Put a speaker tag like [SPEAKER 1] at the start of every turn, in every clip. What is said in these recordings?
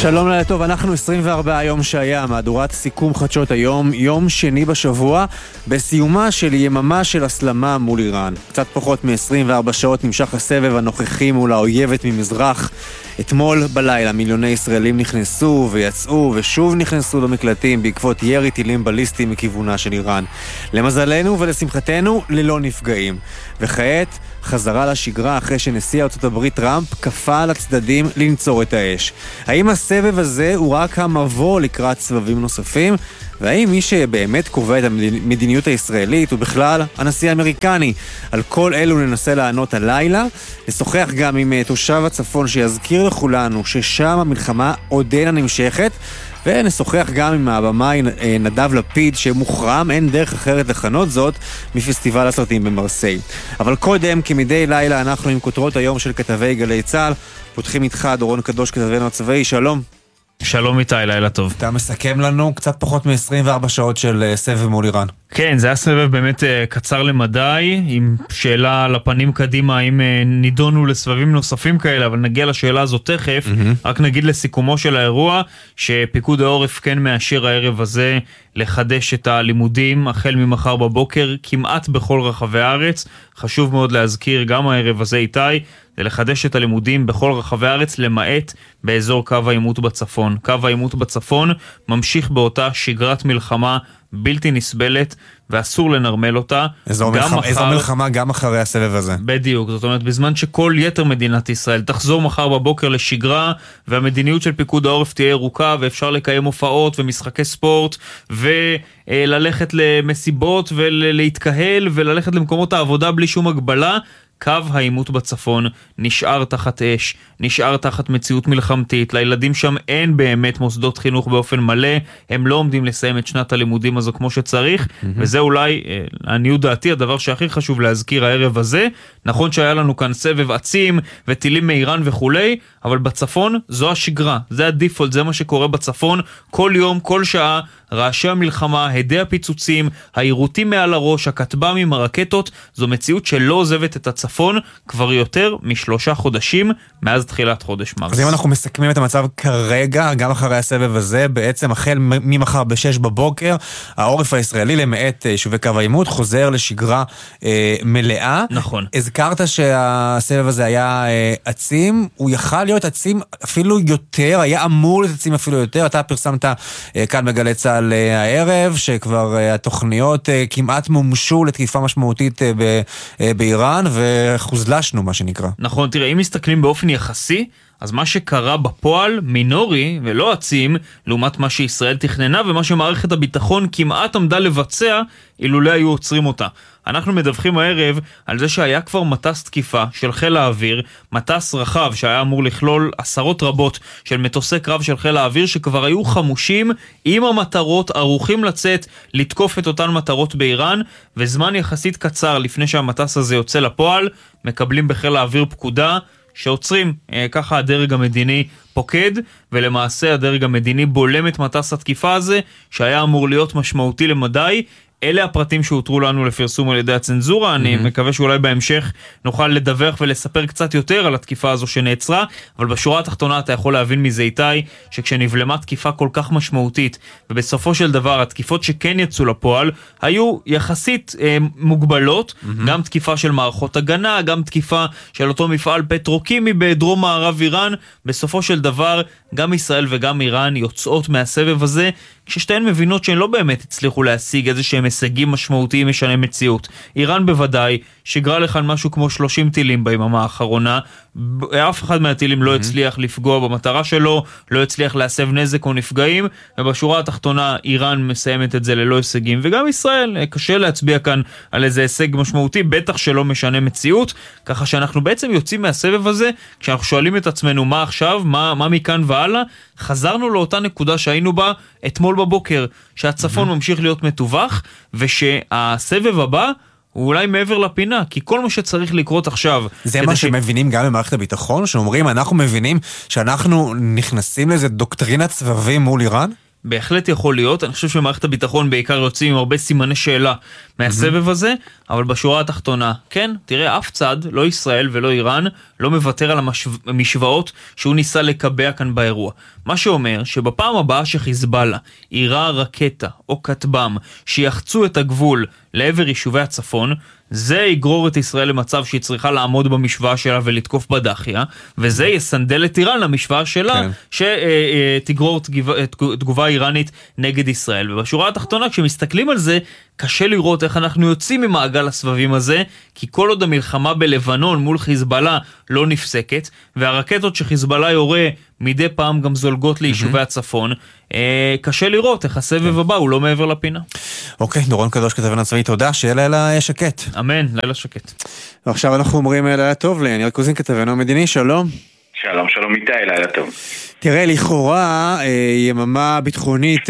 [SPEAKER 1] שלום לילה טוב, אנחנו 24 יום שהיה, מהדורת סיכום חדשות היום, יום שני בשבוע, בסיומה של יממה של הסלמה מול איראן. קצת פחות מ-24 שעות נמשך הסבב הנוכחי מול האויבת ממזרח. אתמול בלילה מיליוני ישראלים נכנסו ויצאו ושוב נכנסו למקלטים בעקבות ירי טילים בליסטיים מכיוונה של איראן. למזלנו ולשמחתנו ללא נפגעים. וכעת חזרה לשגרה אחרי שנשיא ארצות הברית טראמפ כפה על הצדדים לנצור את האש. האם הסבב הזה הוא רק המבוא לקראת סבבים נוספים? והאם מי שבאמת קובע את המדיניות הישראלית הוא בכלל הנשיא האמריקני? על כל אלו ננסה לענות הלילה. נשוחח גם עם תושב הצפון שיזכיר לכולנו ששם המלחמה עודנה נמשכת, ונשוחח גם עם הבמאי נדב לפיד שמוחרם, אין דרך אחרת לכנות זאת, מפסטיבל הסרטים במרסיי. אבל קודם, כמדי לילה, אנחנו עם כותרות היום של כתבי גלי צה"ל. פותחים איתך דורון קדוש, כתבנו הצבאי, שלום.
[SPEAKER 2] שלום איתי, לילה טוב.
[SPEAKER 1] אתה מסכם לנו קצת פחות מ-24 שעות של סבב מול איראן.
[SPEAKER 2] כן, זה היה סבב באמת קצר למדי, עם שאלה לפנים קדימה, האם נידונו לסבבים נוספים כאלה, אבל נגיע לשאלה הזאת תכף. רק נגיד לסיכומו של האירוע, שפיקוד העורף כן מאשר הערב הזה לחדש את הלימודים, החל ממחר בבוקר, כמעט בכל רחבי הארץ. חשוב מאוד להזכיר, גם הערב הזה איתי, זה לחדש את הלימודים בכל רחבי הארץ, למעט באזור קו העימות בצפון. קו העימות בצפון ממשיך באותה שגרת מלחמה בלתי נסבלת, ואסור לנרמל אותה.
[SPEAKER 1] איזו מלחמה גם אחרי הסבב הזה.
[SPEAKER 2] בדיוק, זאת אומרת, בזמן שכל יתר מדינת ישראל תחזור מחר בבוקר לשגרה, והמדיניות של פיקוד העורף תהיה ירוקה, ואפשר לקיים הופעות ומשחקי ספורט, וללכת למסיבות ולהתקהל, וללכת למקומות העבודה בלי שום הגבלה, קו העימות בצפון נשאר תחת אש, נשאר תחת מציאות מלחמתית. לילדים שם אין באמת מוסדות חינוך באופן מלא, הם לא עומדים לסיים את שנת הלימודים הזו כמו שצריך, וזה אולי, לעניות דעתי, הדבר שהכי חשוב להזכיר הערב הזה. נכון שהיה לנו כאן סבב עצים וטילים מאיראן וכולי, אבל בצפון זו השגרה, זה הדיפולט, זה מה שקורה בצפון, כל יום, כל שעה, רעשי המלחמה, הדי הפיצוצים, העירותים מעל הראש, הכטב"מים, הרקטות, זו מציאות שלא עוזבת את הצפון כבר יותר מ3 חודשים מאז תחילת חודש מרס.
[SPEAKER 1] אז אם אנחנו מסכמים את המצב כרגע, גם אחרי הסבב הזה, בעצם החל ממחר ב6 בבוקר, העורף הישראלי למעט יישובי קו העימות חוזר לשגרה מלאה.
[SPEAKER 2] נכון.
[SPEAKER 1] הזכרת שהסבב הזה היה עצים, הוא יכל להיות עצים אפילו יותר, היה אמור להיות עצים אפילו יותר. אתה פרסמת כאן בגלי צה"ל הערב, שכבר התוכניות כמעט מומשו לתקיפה משמעותית באיראן, וחוזלשנו מה שנקרא.
[SPEAKER 2] נכון, תראה, אם מסתכלים באופן יחסי, אז מה שקרה בפועל מינורי ולא עצים, לעומת מה שישראל תכננה ומה שמערכת הביטחון כמעט עמדה לבצע, אילולא היו עוצרים אותה. אנחנו מדווחים הערב על זה שהיה כבר מטס תקיפה של חיל האוויר, מטס רחב שהיה אמור לכלול עשרות רבות של מטוסי קרב של חיל האוויר, שכבר היו חמושים עם המטרות, ערוכים לצאת, לתקוף את אותן מטרות באיראן, וזמן יחסית קצר לפני שהמטס הזה יוצא לפועל, מקבלים בחיל האוויר פקודה שעוצרים. ככה הדרג המדיני פוקד, ולמעשה הדרג המדיני בולם את מטס התקיפה הזה, שהיה אמור להיות משמעותי למדי. אלה הפרטים שהותרו לנו לפרסום על ידי הצנזורה. אני מקווה שאולי בהמשך נוכל לדווח ולספר קצת יותר על התקיפה הזו שנעצרה, אבל בשורה התחתונה אתה יכול להבין מזה איתי, שכשנבלמה תקיפה כל כך משמעותית, ובסופו של דבר התקיפות שכן יצאו לפועל, היו יחסית מוגבלות, גם תקיפה של מערכות הגנה, גם תקיפה של אותו מפעל פטרוקימי בדרום מערב איראן. בסופו של דבר, גם ישראל וגם איראן יוצאות מהסבב הזה, כששתיהן מבינות שהן לא באמת הצליחו להשיג איזה שהם הישגים משמעותיים משנה מציאות. איראן בוודאי שגרה לכאן משהו כמו 30 טילים ביממה האחרונה, אף אחד מהטילים לא הצליח לפגוע במטרה שלו, לא הצליח להסב נזק או נפגעים, ובשורה התחתונה איראן מסיימת את זה ללא הישגים, וגם ישראל קשה להצביע כאן על איזה הישג משמעותי, בטח שלא משנה מציאות. ככה שאנחנו בעצם יוצאים מהסבב הזה, כשאנחנו שואלים את עצמנו מה עכשיו, מה מכאן והלאה, חזרנו לאותה נקודה שהיינו בה אתמול בבוקר, שהצפון ממשיך להיות מטווח, ושהסבב הבא הוא אולי מעבר לפינה, כי כל מה שצריך לקרות עכשיו...
[SPEAKER 1] זה מה שמבינים גם במערכת הביטחון, שאומרים, אנחנו מבינים שאנחנו נכנסים לאיזה דוקטרינת סבבים מול איראן?
[SPEAKER 2] בהחלט יכול להיות. אני חושב שמערכת הביטחון בעיקר יוצאים עם הרבה סימני שאלה מהסבב הזה, אבל בשורה התחתונה, כן, תראה, אף צד, לא ישראל ולא איראן, לא מוותר על המשוואות שהוא ניסה לקבע כאן באירוע. מה שאומר שבפעם הבאה שחיזבאללה יירה רקטה או כטב"ם שיחצו את הגבול לעבר יישובי הצפון, זה יגרור את ישראל למצב שהיא צריכה לעמוד במשוואה שלה ולתקוף בדחיה, וזה יסנדל את איראן למשוואה שלה, שתגרור תגובה איראנית נגד ישראל. ובשורה התחתונה, כשמסתכלים על זה, קשה לראות איך אנחנו יוצאים ממעגל הסבבים הזה, כי כל עוד המלחמה בלבנון מול חיזבאללה לא נפסקת, והרקטות שחיזבאללה יורה מדי פעם גם זולגות ליישובי הצפון, קשה לראות איך הסבב הבא הוא לא מעבר לפינה.
[SPEAKER 1] אוקיי, דורון קדוש, כתבנו הצבאי, תודה, שיהיה לילה שקט.
[SPEAKER 2] אמן, לילה שקט.
[SPEAKER 1] ועכשיו אנחנו אומרים לילה טוב ליניר קוזין, כתבנו המדיני, שלום.
[SPEAKER 3] שלום, שלום איתי, לילה טוב.
[SPEAKER 1] תראה, לכאורה, יממה ביטחונית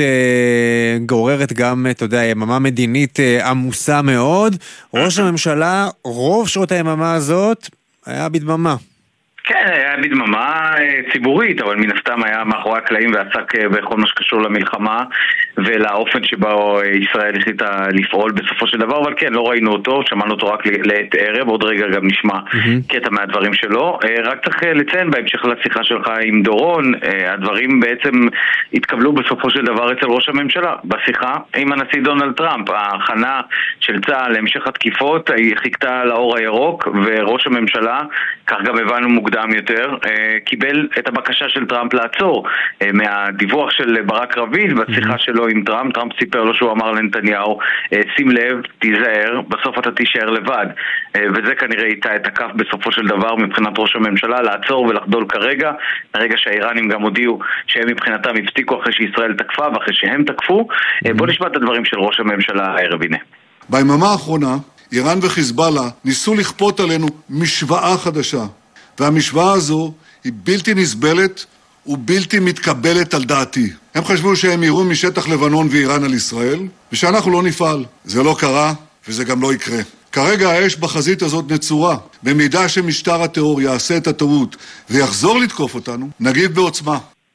[SPEAKER 1] גוררת גם, אתה יודע, יממה מדינית עמוסה מאוד. ראש הממשלה, רוב שעות היממה הזאת, היה בדממה.
[SPEAKER 3] כן, היה בדממה ציבורית, אבל מן הסתם היה מאחורי הקלעים ועסק בכל מה שקשור למלחמה ולאופן שבו ישראל החליטה לפעול בסופו של דבר, אבל כן, לא ראינו אותו, שמענו אותו רק לעת ערב, עוד רגע גם נשמע קטע מהדברים שלו. רק צריך לציין בהמשך לשיחה שלך עם דורון, הדברים בעצם התקבלו בסופו של דבר אצל ראש הממשלה, בשיחה עם הנשיא דונלד טראמפ. ההכנה של צה"ל להמשך התקיפות היא חיכתה לאור הירוק, וראש הממשלה, כך גם הבנו מוקדם יותר, קיבל את הבקשה של טראמפ לעצור מהדיווח של ברק רביד בשיחה שלו עם טראמפ. טראמפ סיפר לו שהוא אמר לנתניהו, שים לב, תיזהר, בסוף אתה תישאר לבד, וזה כנראה איתה את הכף בסופו של דבר מבחינת ראש הממשלה, לעצור ולחדול כרגע, ברגע שהאיראנים גם הודיעו שהם מבחינתם הפסיקו אחרי שישראל תקפה ואחרי שהם תקפו. בוא נשמע את הדברים של ראש הממשלה הערב. הנה.
[SPEAKER 4] ביממה האחרונה איראן וחיזבאללה ניסו לכפות עלינו משוואה חדשה, והמשוואה הזו היא בלתי נסבלת ובלתי מתקבלת על דעתי. הם חשבו שהם יראו משטח לבנון ואיראן על ישראל, ושאנחנו לא נפעל. זה לא קרה, וזה גם לא יקרה. כרגע האש בחזית הזאת נצורה. במידה שמשטר הטרור יעשה את הטעות ויחזור לתקוף אותנו, נגיב בעוצמה.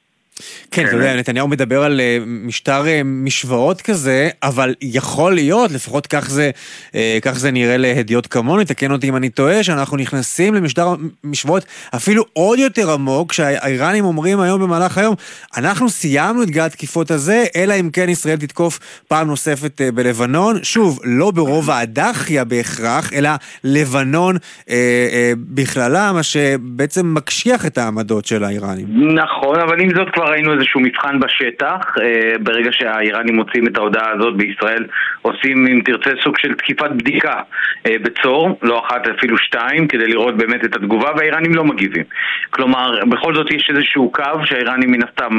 [SPEAKER 1] כן, אתה יודע, נתניהו מדבר על משטר משוואות כזה, אבל יכול להיות, לפחות כך זה נראה להדיעות כמוני, תקן אותי אם אני טועה, שאנחנו נכנסים למשטר משוואות אפילו עוד יותר עמוק, כשהאיראנים אומרים היום במהלך היום, אנחנו סיימנו את גל התקיפות הזה, אלא אם כן ישראל תתקוף פעם נוספת בלבנון, שוב, לא ברוב הדחיה בהכרח, אלא לבנון בכללה, מה שבעצם מקשיח את העמדות של האיראנים.
[SPEAKER 3] נכון, אבל עם זאת כבר ראינו איזשהו מבחן בשטח. ברגע שהאיראנים מוצאים את ההודעה הזאת בישראל, עושים אם תרצה סוג של תקיפת בדיקה בצור, לא אחת אפילו שתיים, כדי לראות באמת את התגובה, והאיראנים לא מגיבים. כלומר, בכל זאת יש איזשהו קו שהאיראנים מן הסתם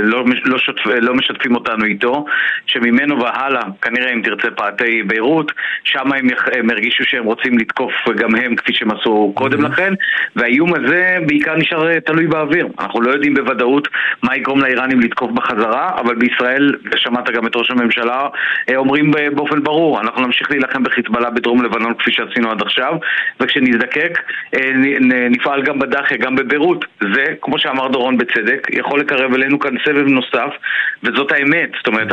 [SPEAKER 3] לא משתפים אותנו איתו, שממנו והלאה, כנראה אם תרצה פעתי ביירות, שם הם הרגישו שהם רוצים לתקוף גם הם כפי שהם עשו קודם לכן, והאיום הזה בעיקר נשאר תלוי באוויר. אנחנו לא יודעים בוודאות מה יגרום לאיראנים לתקוף בחזרה, אבל בישראל, שמעת גם את ראש הממשלה, אומרים באופן ברור, אנחנו נמשיך להילחם בחיזבאללה בדרום לבנון כפי שעשינו עד עכשיו, וכשנזדקק נפעל גם בדחיה, גם בביירות. זה, כמו שאמר דורון בצדק, יכול לקרב אלינו כאן סבב נוסף, וזאת האמת. זאת אומרת,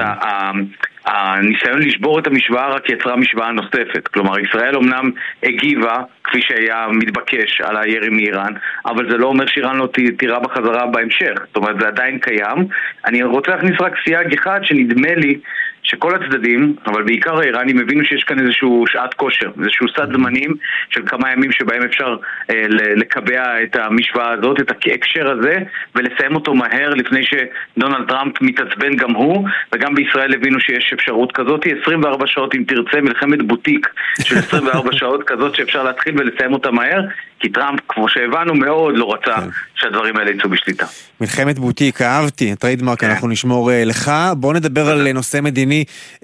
[SPEAKER 3] הניסיון לשבור את המשוואה רק יצרה משוואה נוספת. כלומר, ישראל אומנם הגיבה, כפי שהיה מתבקש, על הירי מאיראן, אבל זה לא אומר שאיראן לא תירה בחזרה בהמשך. זאת אומרת, זה עדיין קיים. אני רוצה להכניס רק סייג אחד שנדמה לי שכל הצדדים, אבל בעיקר האיראנים, הבינו שיש כאן איזשהו שעת כושר, איזשהו סד זמנים של כמה ימים שבהם אפשר לקבע את המשוואה הזאת, את ההקשר הזה, ולסיים אותו מהר לפני שדונלד טראמפ מתעצבן גם הוא, וגם בישראל הבינו שיש אפשרות כזאת, 24 שעות אם תרצה, מלחמת בוטיק של 24 שעות כזאת שאפשר להתחיל ולסיים אותה מהר, כי טראמפ, כמו שהבנו, מאוד לא רצה שהדברים האלה יצאו בשליטה.
[SPEAKER 1] מלחמת בוטיק, אהבתי, טריידמרק, אנחנו נשמור לך. בואו נדבר על נושא מדיני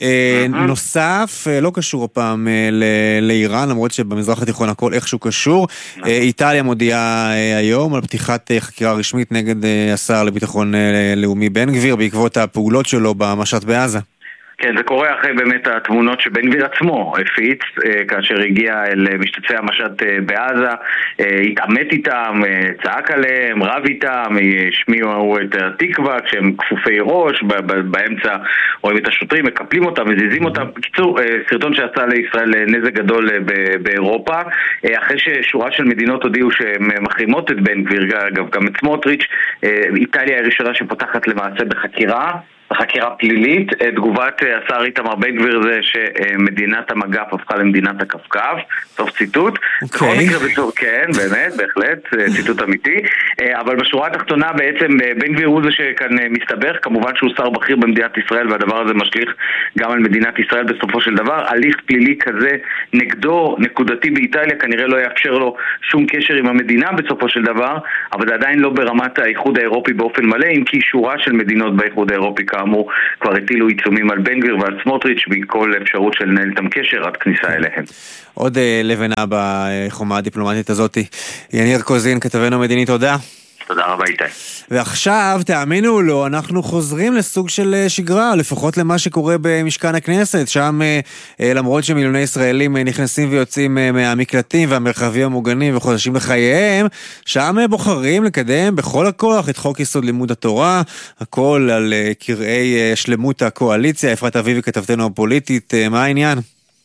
[SPEAKER 1] נוסף, לא קשור הפעם לאיראן, למרות שבמזרח התיכון הכל איכשהו קשור. איטליה מודיעה היום על פתיחת חקירה רשמית נגד השר לביטחון לאומי בן גביר, בעקבות הפעולות שלו במשט בעזה.
[SPEAKER 3] כן, זה קורה אחרי באמת התמונות שבן גביר עצמו הפיץ, כאשר הגיע אל משתתפי המשט בעזה, התעמת איתם, צעק עליהם, רב איתם, השמיעו את התקווה כשהם כפופי ראש, באמצע רואים את השוטרים, מקפלים אותם, מזיזים אותם. בקיצור, סרטון שעשה לישראל נזק גדול באירופה, אחרי ששורה של מדינות הודיעו שהן מחרימות את בן גביר, אגב גם את סמוטריץ', איטליה הראשונה שפותחת למעשה בחקירה פלילית. תגובת השר איתמר בן גביר זה שמדינת המגף הפכה למדינת הכפכף, סוף ציטוט. בכל מקרה בצור, כן, באמת, בהחלט, ציטוט אמיתי. אבל בשורה התחתונה בעצם בן גביר הוא זה שכאן מסתבך, כמובן שהוא שר בכיר במדינת ישראל, והדבר הזה משליך גם על מדינת ישראל בסופו של דבר. הליך פלילי כזה נגדו, נקודתי באיטליה, כנראה לא יאפשר לו שום קשר עם המדינה בסופו של דבר, אבל זה עדיין לא ברמת האיחוד האירופי באופן מלא, אם כי שורה של מדינות באיחוד האירופי כאמור כבר הטילו עיצומים על בן גביר ועל סמוטריץ' בכל אפשרות של לנהל איתם קשר עד כניסה אליהם.
[SPEAKER 1] עוד לבנה בחומה הדיפלומטית הזאת. יניר קוזין, כתבנו מדיני, תודה.
[SPEAKER 3] תודה רבה איתי.
[SPEAKER 1] ועכשיו, תאמינו או לא, אנחנו חוזרים לסוג של שגרה, לפחות למה שקורה במשכן הכנסת, שם למרות שמיליוני ישראלים נכנסים ויוצאים מהמקלטים והמרחבים המוגנים וחודשים לחייהם, שם בוחרים לקדם בכל הכוח את חוק יסוד לימוד התורה, הכל על קרעי שלמות הקואליציה. אפרת אביבי, כתבתנו הפוליטית, מה העניין?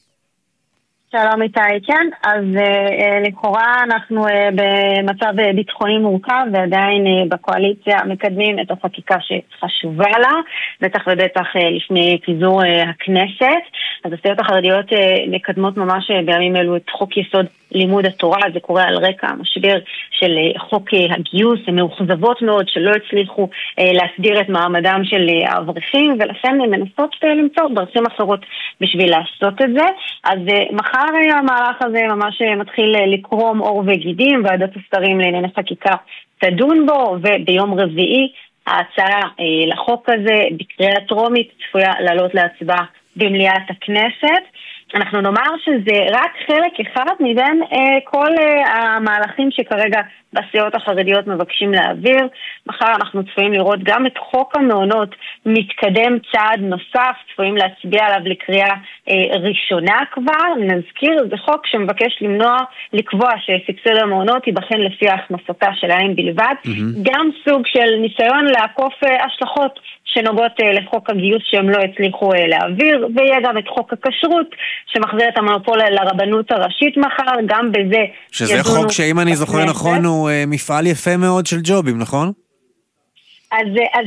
[SPEAKER 5] שלום איתי, כן, אז לכאורה אנחנו במצב ביטחוני מורכב ועדיין בקואליציה מקדמים את החקיקה שחשובה לה, בטח ובטח לפני פיזור הכנסת. אז הסיעות החרדיות מקדמות ממש בימים אלו את חוק יסוד לימוד התורה. זה קורה על רקע המשבר של חוק הגיוס, הן מאוכזבות מאוד שלא הצליחו להסדיר את מעמדם של האברכים, ולכן הן מנסות למצוא דרכים אחרות בשביל לעשות את זה. אז מחר המהלך הזה ממש מתחיל לקרום עור וגידים, ועדת השרים לענייני חקיקה תדון בו, וביום רביעי ההצעה לחוק הזה בקריאה טרומית צפויה לעלות להצבעה במליאת הכנסת. אנחנו נאמר שזה רק חלק אחד מבין כל המהלכים שכרגע בסיעות החרדיות מבקשים להעביר. מחר אנחנו צפויים לראות גם את חוק המעונות מתקדם צעד נוסף, צפויים להצביע עליו לקריאה ראשונה כבר. נזכיר, זה חוק שמבקש לקבוע שסבסוד המעונות ייבחן לפי ההכנסתה שלהם בלבד. גם סוג של ניסיון לעקוף השלכות שנוגעות לחוק הגיוס שהם לא הצליחו להעביר, ויהיה גם את חוק הכשרות שמחזיר את המונופול לרבנות הראשית מחר, גם בזה
[SPEAKER 1] שזה חוק שאם אני זוכר נכון הוא מפעל יפה מאוד של ג'ובים, נכון?
[SPEAKER 5] אז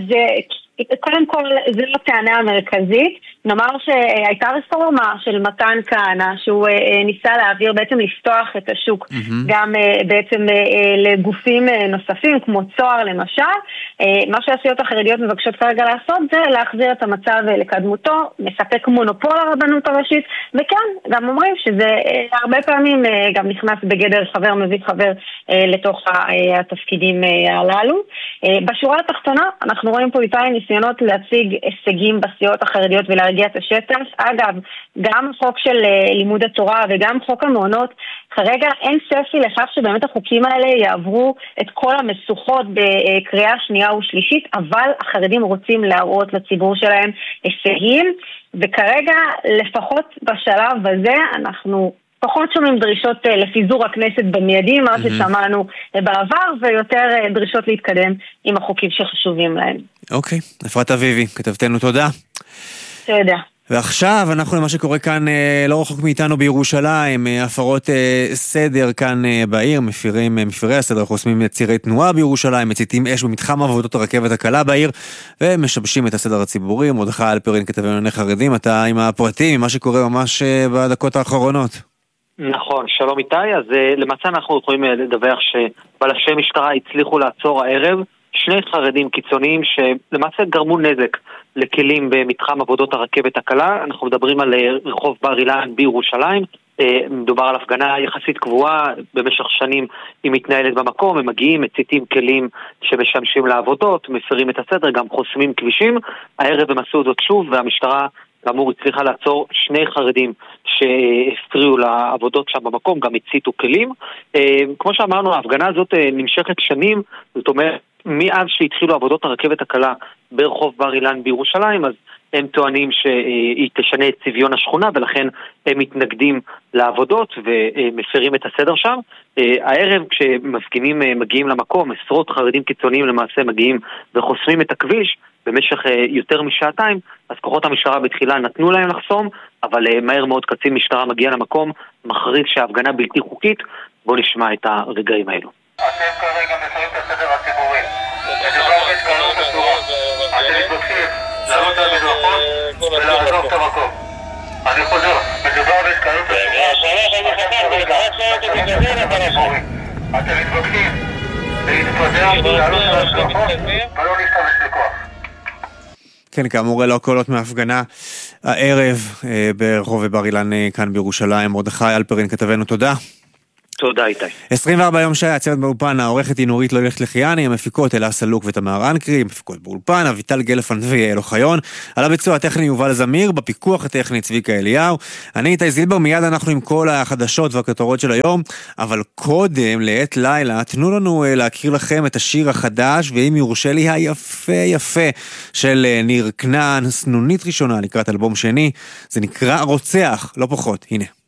[SPEAKER 5] קודם כל זה לא טענה המרכזית. נאמר שהייתה רפורמה של מתן כהנא שהוא ניסה להעביר, בעצם לפתוח את השוק גם בעצם לגופים נוספים כמו צוהר למשל. מה שהסיעות החרדיות מבקשות כרגע לעשות זה להחזיר את המצב לקדמותו, מספק מונופול לרבנות הראשית, וכן גם אומרים שזה הרבה פעמים גם נכנס בגדר חבר מביא חבר לתוך התפקידים הללו. בשורה התחתונה אנחנו רואים פה איתי ניסיונות להציג הישגים בסיעות החרדיות ולהרגיע את השטח. אגב, גם חוק של לימוד התורה וגם חוק המעונות, כרגע אין צפי לכך שבאמת החוקים האלה יעברו את כל המשוכות בקריאה שנייה ושלישית, אבל החרדים רוצים להראות לציבור שלהם הישגים, וכרגע לפחות בשלב הזה אנחנו פחות שומעים דרישות לפיזור הכנסת במיידי, מה ששמענו בעבר, ויותר דרישות להתקדם עם החוקים שחשובים להם.
[SPEAKER 1] אוקיי, אפרת אביבי, כתבתנו, תודה.
[SPEAKER 5] תודה.
[SPEAKER 1] ועכשיו אנחנו למה שקורה כאן לא רחוק מאיתנו בירושלים, הפרות סדר כאן בעיר, מפירי הסדר חוסמים צירי תנועה בירושלים, מציתים אש במתחם עבודות הרכבת הקלה בעיר ומשבשים את הסדר הציבורי. מרדכי אלפרין, כתבנו לענייני חרדים, אתה עם הפרטים, עם מה שקורה ממש בדקות האחרונות.
[SPEAKER 6] נכון, שלום איתי. אז למעשה אנחנו יכולים לדווח שבלשי משטרה הצליחו לעצור הערב שני חרדים קיצוניים שלמעשה גרמו נזק לכלים במתחם עבודות הרכבת הקלה. אנחנו מדברים על רחוב בר אילן בירושלים. מדובר על הפגנה יחסית קבועה, במשך שנים היא מתנהלת במקום, הם מגיעים, מציתים כלים שמשמשים לעבודות, מפרים את הסדר, גם חוסמים כבישים. הערב הם עשו זאת שוב, והמשטרה כאמור הצליחה לעצור שני חרדים שהפריעו לעבודות שם במקום, גם הציתו כלים. כמו שאמרנו, ההפגנה הזאת נמשכת שנים, זאת אומרת מאז שהתחילו עבודות הרכבת הקלה ברחוב בר אילן בירושלים, אז הם טוענים שהיא תשנה את צביון השכונה, ולכן הם מתנגדים לעבודות ומפרים את הסדר שם. הערב כשמפגינים מגיעים למקום, עשרות חרדים קיצוניים למעשה מגיעים וחוסמים את הכביש במשך יותר משעתיים, אז כוחות המשטרה בתחילה נתנו להם לחסום, אבל מהר מאוד קצין משטרה מגיע למקום, מכריז שההפגנה בלתי חוקית. בואו נשמע את הרגעים האלו.
[SPEAKER 3] אתם כרגע מפרים את הסדר הציבורי. מדובר בהתקהלות אסורה. אתם מתבקשים לעלות על מדרכות ולעזוב את המקום. אני חוזר, מדובר בהתקהלות אסורה. אתם מתבקשים להתפזר ולעלות על מדרכות ולא להשתמש בכוח.
[SPEAKER 1] כן, כאמור, אלו הקולות מההפגנה הערב ברחוב בר אילן כאן בירושלים. מרדכי אלפרין כתבנו, תודה.
[SPEAKER 6] תודה איתי.
[SPEAKER 1] 24 יום שהיה, הצוות באולפן, העורכת היא נורית לוילך לחיאני, המפיקות אלה סלוק ותמר אנקרי, המפיקות באולפן, אביטל גלפן ואלו חיון, על הביצוע הטכני יובל זמיר, בפיקוח הטכני צביקה אליהו, אני איתי זילבר, מיד אנחנו עם כל החדשות והכותרות של היום, אבל קודם, לעת לילה, תנו לנו להכיר לכם את השיר החדש, ואם יורשה לי היפה יפה של ניר כנען, סנונית ראשונה לקראת אלבום שני, זה נקרא רוצח, לא פחות, הנה.